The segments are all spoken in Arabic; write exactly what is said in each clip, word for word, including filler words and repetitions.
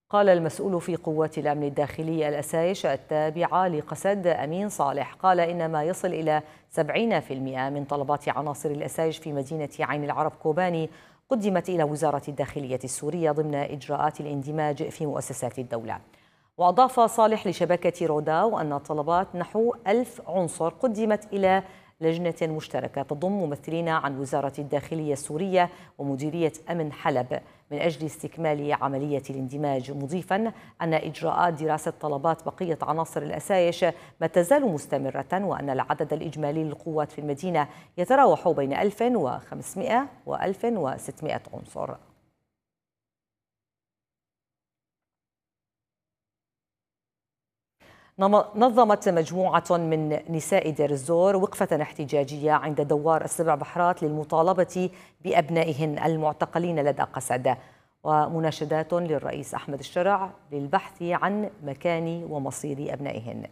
قال المسؤول في قوات الأمن الداخلي الأسايش التابعة لقسد أمين صالح قال إن ما يصل إلى سبعين بالمئة من طلبات عناصر الأسايش في مدينة عين العرب كوباني قدمت إلى وزارة الداخلية السورية ضمن إجراءات الاندماج في مؤسسات الدولة. وأضاف صالح لشبكة روداو أن طلبات نحو ألف عنصر قدمت إلى لجنة مشتركة تضم ممثلين عن وزارة الداخلية السورية ومديرية أمن حلب من أجل استكمال عملية الاندماج، مضيفا أن إجراءات دراسة طلبات بقية عناصر الأسايش ما تزال مستمرة، وأن العدد الإجمالي للقوات في المدينة يتراوح بين ألف وخمسمئة وألف وستمئة عنصر. نظمت مجموعة من نساء دير الزور وقفة احتجاجية عند دوار السبع بحرات للمطالبة بأبنائهن المعتقلين لدى قسد، ومناشدات للرئيس أحمد الشرع للبحث عن مكان ومصير أبنائهن.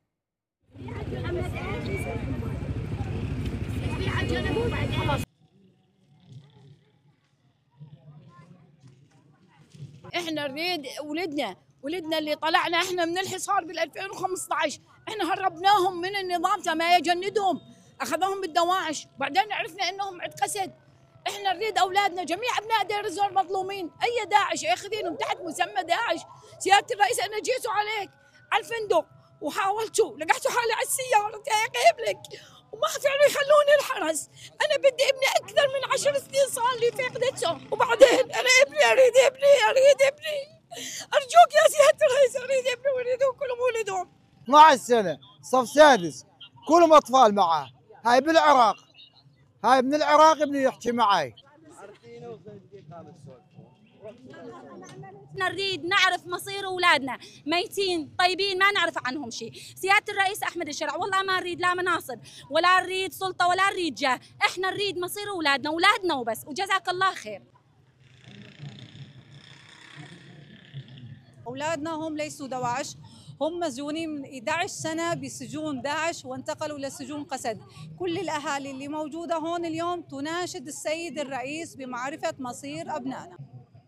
احنا نريد ولدنا ولدنا اللي طلعنا احنا من الحصار بال ألفين وخمسة عشر، احنا هربناهم من النظام تما يجندهم، اخذوهم بالدواعش، بعدين عرفنا انهم عند قسد. احنا نريد اولادنا، جميع ابناء دير الزور مظلومين، اي داعش اخذينهم تحت مسمى داعش. سياده الرئيس انا جيتوا عليك على الفندق وحاولتوا، لقيتوا حالي على السياره جايب لك وما فعلوا يخلوني الحرس. انا بدي ابني اكثر من عشر سنين صار لي فقدته، وبعدين انا ابني اريد ابني اريد ابني أرجوك يا سيادة الرئيس، أريد ابني وأريدهم كلهم ولدهم. اثني عشر سنة صف سادس كلهم أطفال معاه، هاي بالعراق، هاي من العراق ابني يحكي معي. نريد نعرف مصير أولادنا، ميتين طيبين ما نعرف عنهم شيء. سيادة الرئيس أحمد الشرع والله ما نريد لا مناصب ولا نريد سلطة ولا نريد جاه، احنا نريد مصير أولادنا، أولادنا وبس، وجزاك الله خير. أولادنا هم ليسوا دواعش، هم مسجونين من إحدى عشرة سنة بسجون داعش وانتقلوا لسجون قسد. كل الأهالي اللي موجودة هون اليوم تناشد السيد الرئيس بمعرفة مصير أبنائنا.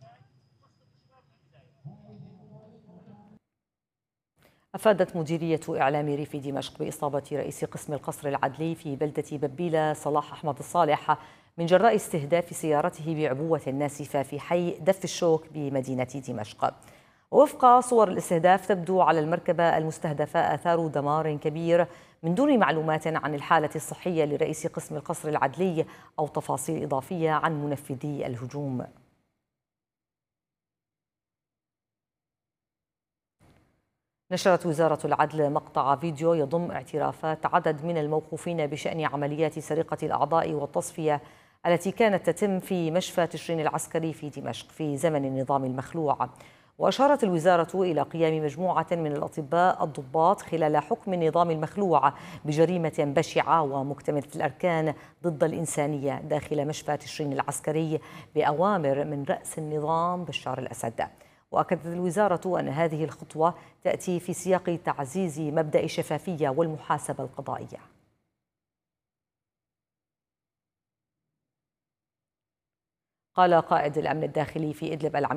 أفادت مديرية إعلام ريف دمشق بإصابة رئيس قسم القصر العدلي في بلدة ببيلة صلاح أحمد الصالح من جراء استهداف سيارته بعبوة ناسفة في حي دف الشوك بمدينة دمشق. وفق صور الاستهداف تبدو على المركبة المستهدفة آثار دمار كبير من دون معلومات عن الحالة الصحية لرئيس قسم القصر العدلي أو تفاصيل إضافية عن منفذي الهجوم. نشرت وزارة العدل مقطع فيديو يضم اعترافات عدد من الموقوفين بشأن عمليات سرقة الأعضاء والتصفية التي كانت تتم في مشفى تشرين العسكري في دمشق في زمن النظام المخلوع. وأشارت الوزارة إلى قيام مجموعة من الأطباء الضباط خلال حكم النظام المخلوع بجريمة بشعة ومكتملة الأركان ضد الإنسانية داخل مشفى تشرين العسكري بأوامر من رأس النظام بشار الأسد. وأكدت الوزارة أن هذه الخطوة تأتي في سياق تعزيز مبدأ الشفافية والمحاسبة القضائية. قال قائد الأمن الداخلي في إدلب